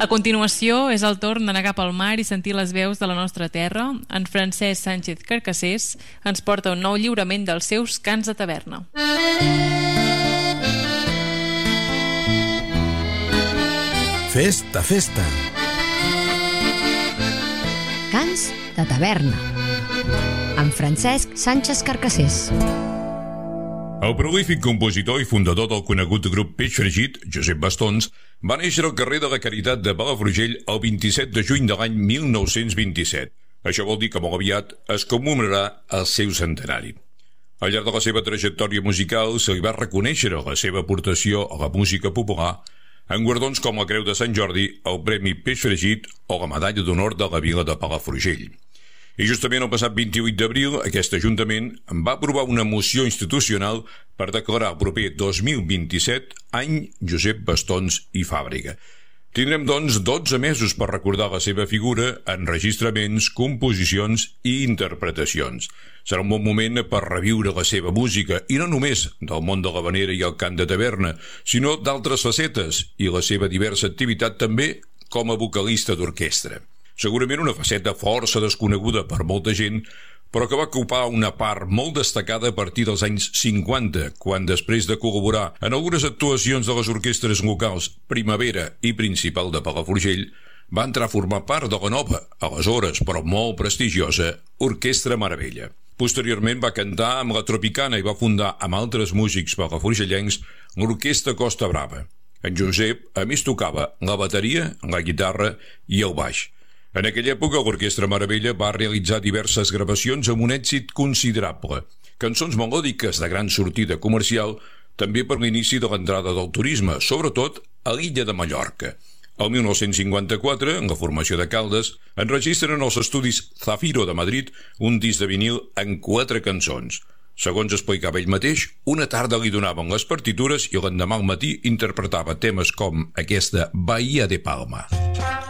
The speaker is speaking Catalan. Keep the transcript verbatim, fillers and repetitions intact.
A continuació, és el torn d'anar cap al mar i sentir les veus de la nostra terra. En Francesc Sánchez Carcassés ens porta un nou lliurament dels seus cants de taverna. Festa, festa. Cants de taverna. En Francesc Sánchez Carcassés. El prolífic compositor i fundador del conegut grup Peix Fregit, Josep Bastons, va néixer al carrer de la Caritat de Palafrugell el vint-i-set de juny de l'any mil nou-cents vint-i-set. Això vol dir que molt aviat es commemorarà el seu centenari. Al llarg de la seva trajectòria musical se li va reconèixer la seva aportació a la música popular en guardons com la Creu de Sant Jordi, el Premi Peix Fregit o la Medalla d'Honor de la Vila de Palafrugell. I justament el passat vint-i-vuit d'abril, aquest Ajuntament va aprovar una moció institucional per declarar el proper dos mil vint-i-set any Josep Bastons i Fàbrega. Tindrem, doncs, dotze mesos per recordar la seva figura, enregistraments, composicions i interpretacions. Serà un bon moment per reviure la seva música, i no només del món de l'havanera i el cant de taverna, sinó d'altres facetes i la seva diversa activitat també com a vocalista d'orquestra. Segurament una faceta força desconeguda per molta gent, però que va ocupar una part molt destacada a partir dels anys cinquanta, quan després de col·laborar en algunes actuacions de les orquestres locals Primavera i Principal de Palafrugell, va entrar a formar part de la nova, aleshores però molt prestigiosa, Orquestra Meravella. Posteriorment va cantar amb la Tropicana i va fundar amb altres músics palafrugellencs l'Orquestra Costa Brava. En Josep, a més, tocava la bateria, la guitarra i el baix. En aquella època, l'Orquestra Meravella va realitzar diverses gravacions amb un èxit considerable. Cançons melòdiques de gran sortida comercial, també per l'inici de l'entrada del turisme, sobretot a l'illa de Mallorca. El mil nou-cents cinquanta-quatre, en la formació de Caldes, enregistren als estudis Zafiro de Madrid un disc de vinil en quatre cançons. Segons explicava ell mateix, una tarda li donaven les partitures i l'endemà al matí interpretava temes com aquesta Bahia de Palma.